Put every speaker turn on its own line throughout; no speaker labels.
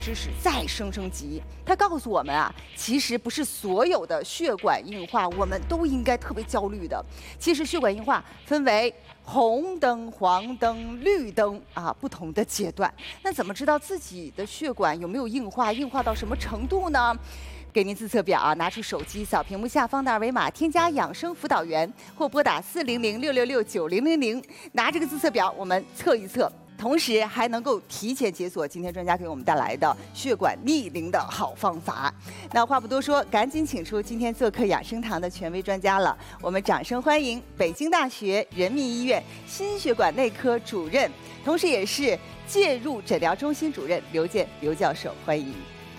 知识再升级。它告诉我们啊，其实不是所有的血管硬化我们都应该特别焦虑的。其实血管硬化分为红灯、黄灯、绿灯啊不同的阶段。那怎么知道自己的血管有没有硬化，硬化到什么程度呢？给您自测表啊，拿出手机扫屏幕下方的二维码，添加养生辅导员或拨打400-666-9000，拿这个自测表我们测一测。同时还能够提前解锁今天专家给我们带来的血管逆龄的好方法。那话不多说，赶紧请出今天做客养生堂的权威专家了。我们掌声欢迎北京大学人民医院心血管内科主任，同时也是介入诊疗中心主任刘健刘教授，欢迎。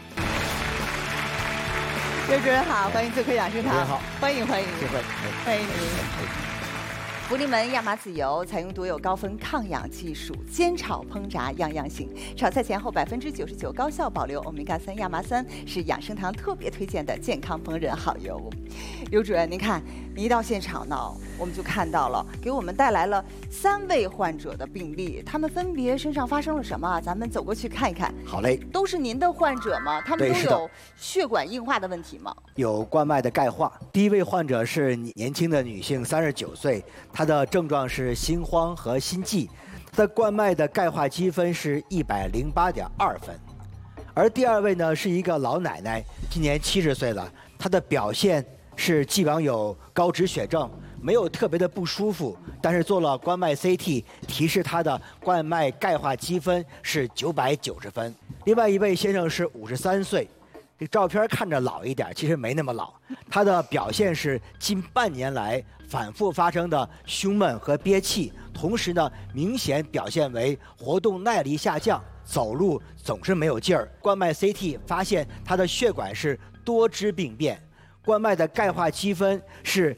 刘主任好，欢迎做客养生堂。
主任好，
欢迎欢迎，欢迎您。福临门亚麻籽油采用独有高分抗氧技术，煎炒烹炸样样行。炒菜前后99%高效保留欧米伽3亚麻酸，是养生堂特别推荐的健康烹饪好油。刘主任，您看，您一到现场呢，我们就看到了，给我们带来了3位患者的病例，他们分别身上发生了什么？咱们走过去看一看。
好嘞。
都是您的患者吗？他们都有血管硬化的问题吗？
有冠脉的钙化。第一位患者是年轻的女性，39岁，她的症状是心慌和心悸，她的冠脉的钙化积分是108.2分。而第二位呢是一个老奶奶，今年70岁了，她的表现是既往有高脂血症，没有特别的不舒服，但是做了冠脉 CT， 提示她的冠脉钙化积分是990分。另外一位先生是53岁。这照片看着老一点，其实没那么老。他的表现是近半年来反复发生的胸闷和憋气，同时呢，明显表现为活动耐力下降，走路总是没有劲儿。冠脉 CT 发现他的血管是多支病变，冠脉的钙化积分是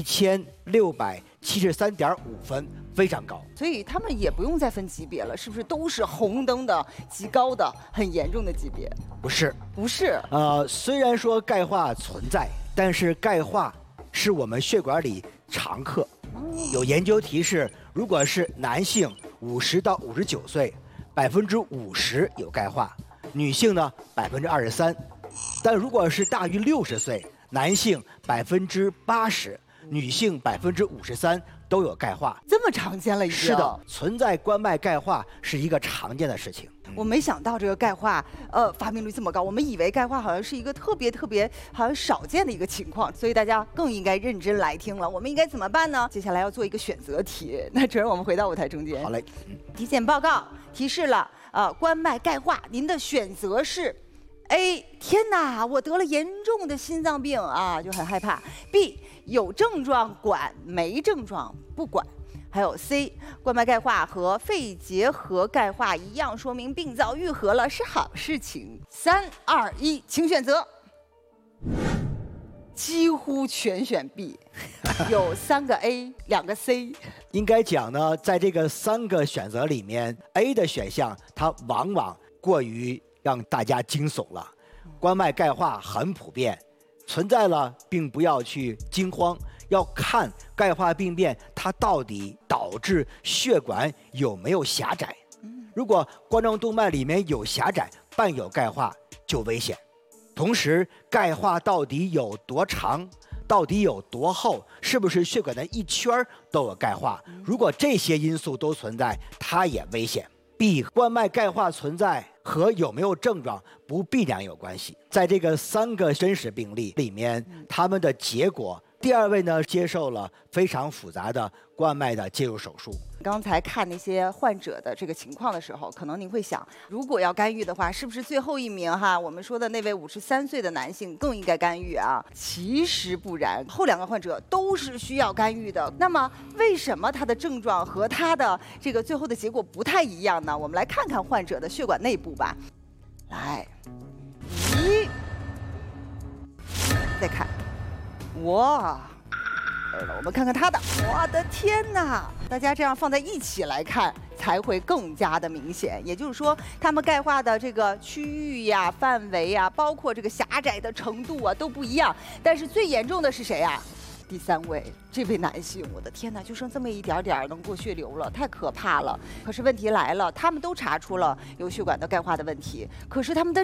1673.5分，非常高。
所以他们也不用再分级别了，是不是都是红灯的、极高的、很严重的级别？
不是，
不是。
虽然说钙化存在，但是钙化是我们血管里常客。有研究提示，如果是男性50到59岁，50%有钙化；女性呢23%。但如果是大于60岁，男性80%，女性53%都有钙化，
这么常见了已经。
是的，存在冠脉钙化是一个常见的事情。
我没想到这个钙化，发病率这么高。我们以为钙化好像是一个特别好像少见的一个情况，所以大家更应该认真来听了。我们应该怎么办呢？接下来要做一个选择题。那主任，我们回到舞台中间。
好嘞。
体检报告提示了，冠脉钙化，您的选择是 A， 天哪，我得了严重的心脏病啊，就很害怕。B， 有症状管，没症状不管。还有 C， 冠脉钙化和肺结核钙化一样，说明病早愈合了，是好事情。3、2、1，请选择。几乎全选 B， 有3个 A， 2个 C。
应该讲呢，在这个3个选择里面 ，A 的选项它往往过于让大家惊悚了。冠脉钙化很普遍，存在了并不要去惊慌，要看钙化病变它到底导致血管有没有狭窄。如果冠状动脉里面有狭窄，伴有钙化就危险。同时，钙化到底有多长，到底有多厚，是不是血管的一圈都有钙化？如果这些因素都存在，它也危险。B， 冠脉钙化存在和有没有症状不必然有关系。在这个3个真实病例里面，他们的结果，第2位呢接受了非常复杂的冠脉的介入手术。
刚才看那些患者的这个情况的时候，可能您会想，如果要干预的话，是不是最后一名哈，我们说的那位53岁的男性更应该干预啊？其实不然，后2个患者都是需要干预的。那么为什么他的症状和他的这个最后的结果不太一样呢？我们来看看患者的血管内部吧。来，1，再看，哇！我们看看他的，我的天哪！大家这样放在一起来看，才会更加的明显。也就是说，他们钙化的这个区域呀、范围呀，包括这个狭窄的程度啊，都不一样。但是最严重的是谁呀？ 第3位，这位男性，我的天哪，就剩这么一点点能过血流了，太可怕了。可是问题来了，他们都查出了有血管的钙化的问题，可是他们的